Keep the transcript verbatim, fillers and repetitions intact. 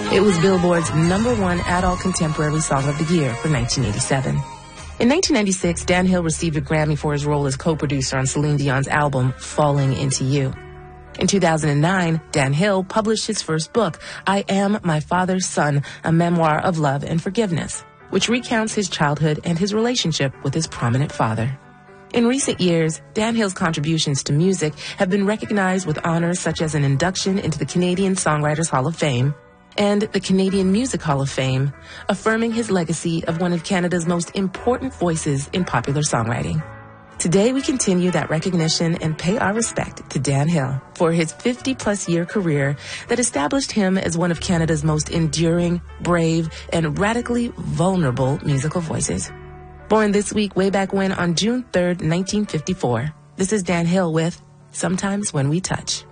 It was Billboard's number one adult contemporary song of the year for nineteen eighty-seven. In nineteen ninety-six, Dan Hill received a Grammy for his role as co-producer on Celine Dion's album, Falling Into You. In two thousand nine, Dan Hill published his first book, I Am My Father's Son, a memoir of love and forgiveness, which recounts his childhood and his relationship with his prominent father. In recent years, Dan Hill's contributions to music have been recognized with honors such as an induction into the Canadian Songwriters Hall of Fame and the Canadian Music Hall of Fame, affirming his legacy of one of Canada's most important voices in popular songwriting. Today, we continue that recognition and pay our respect to Dan Hill for his fifty-plus year career that established him as one of Canada's most enduring, brave, and radically vulnerable musical voices. Born this week way back when on June third, nineteen fifty-four, this is Dan Hill with Sometimes When We Touch.